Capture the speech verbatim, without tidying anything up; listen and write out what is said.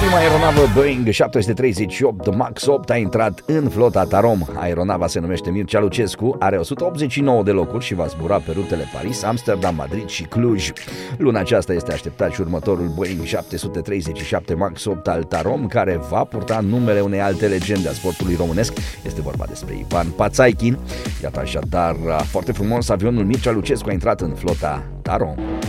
Prima aeronavă Boeing șapte sute treizeci și opt Max opt a intrat în flota Tarom. Aeronava se numește Mircea Lucescu, are o sută optzeci și nouă de locuri și va zbura pe rutele Paris, Amsterdam, Madrid și Cluj. Luna aceasta este așteptat și următorul Boeing șapte sute treizeci și șapte Max opt al Tarom, care va purta numele unei alte legende a sportului românesc. Este vorba despre Ivan Pațaichin. Iată așadar, foarte frumos, avionul Mircea Lucescu a intrat în flota Tarom.